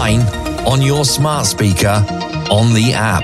online, on your smart speaker, on the app.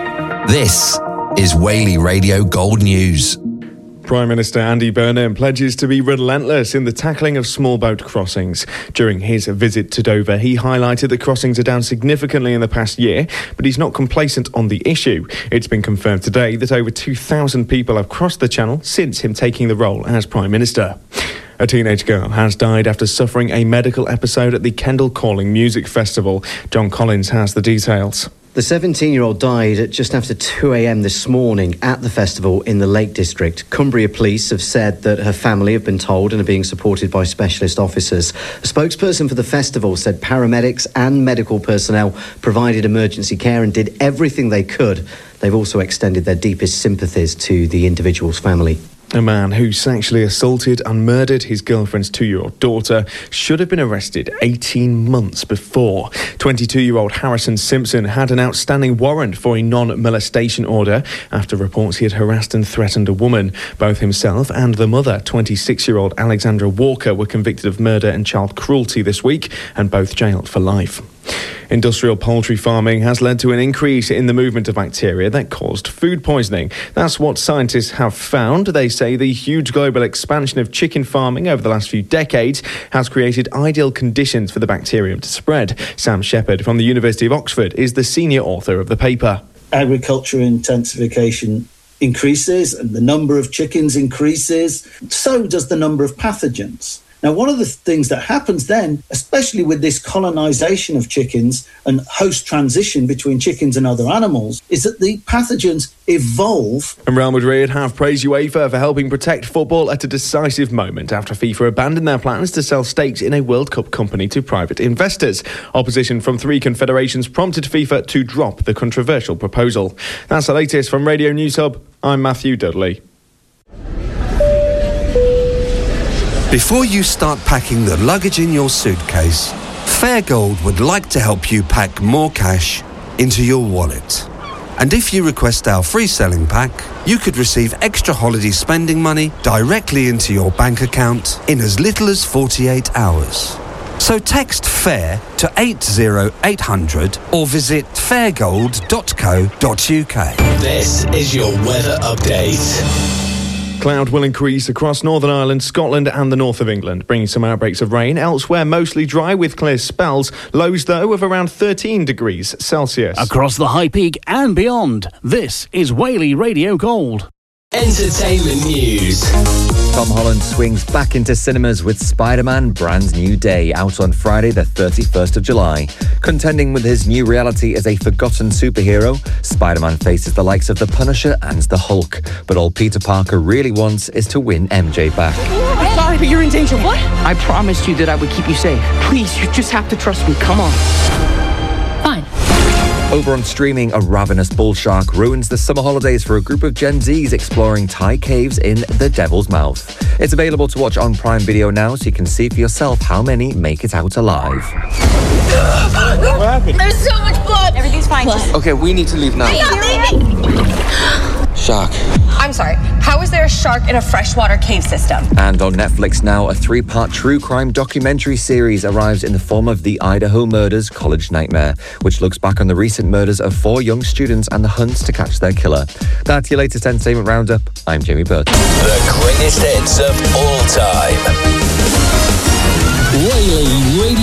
This is Whaley Radio Gold News. Prime Minister Andy Burnham pledges to be relentless in the tackling of small boat crossings. During his visit to Dover, he highlighted that crossings are down significantly in the past year, but he's not complacent on the issue. It's been confirmed today that over 2,000 people have crossed the Channel since him taking the role as Prime Minister. A teenage girl has died after suffering a medical episode at the Kendal Calling Music Festival. John Collins has the details. The 17-year-old died at just after 2 a.m. this morning at the festival in the Lake District. Cumbria Police have said that her family have been told and are being supported by specialist officers. A spokesperson for the festival said paramedics and medical personnel provided emergency care and did everything they could. They've also extended their deepest sympathies to the individual's family. A man who sexually assaulted and murdered his girlfriend's 2-year-old daughter should have been arrested 18 months before. 22-year-old Harrison Simpson had an outstanding warrant for a non-molestation order after reports he had harassed and threatened a woman. Both himself and the mother, 26-year-old Alexandra Walker, were convicted of murder and child cruelty this week and both jailed for life. Industrial poultry farming has led to an increase in the movement of bacteria that caused food poisoning. That's what scientists have found. They say the huge global expansion of chicken farming over the last few decades has created ideal conditions for the bacterium to spread. Sam Shepherd from the University of Oxford is the senior author of the paper. Agriculture intensification increases and the number of chickens increases. So does the number of pathogens. Now, one of the things that happens then, especially with this colonisation of chickens and host transition between chickens and other animals, is that the pathogens evolve. And Real Madrid have praised UEFA for helping protect football at a decisive moment after FIFA abandoned their plans to sell stakes in a World Cup company to private investors. Opposition from 3 confederations prompted FIFA to drop the controversial proposal. That's the latest from Radio News Hub. I'm Matthew Dudley. Before you start packing the luggage in your suitcase, Fairgold would like to help you pack more cash into your wallet. And if you request our free selling pack, you could receive extra holiday spending money directly into your bank account in as little as 48 hours. So text FAIR to 80800 or visit fairgold.co.uk. This is your weather update. Cloud will increase across Northern Ireland, Scotland and the north of England, bringing some outbreaks of rain. Elsewhere, mostly dry with clear spells. Lows, though, of around 13 degrees Celsius. Across the High Peak and beyond, this is Whaley Radio Gold. Entertainment news. Tom Holland swings back into cinemas with Spider-Man Brand New Day, out on Friday the 31st of July. Contending with his new reality as a forgotten superhero, Spider-Man faces the likes of the Punisher and the Hulk. But all Peter Parker really wants is to win MJ back. I'm sorry, but you're in danger. What? I promised you that I would keep you safe. Please, you just have to trust me. Come on. Fine. Over on streaming, a ravenous bull shark ruins the summer holidays for a group of Gen Zs exploring Thai caves in the Devil's Mouth. It's available to watch on Prime Video now, so you can see for yourself how many make it out alive. What happened? There's so much blood. Everything's fine. Okay, we need to leave now. Shark. I'm sorry. How is there a shark in a freshwater cave system? And on Netflix now, a 3-part true crime documentary series arrives in the form of The Idaho Murders College Nightmare, which looks back on the recent murders of 4 young students and the hunt to catch their killer. That's your latest entertainment roundup. I'm Jamie Burt. The greatest hits of all time. Whaley Radio.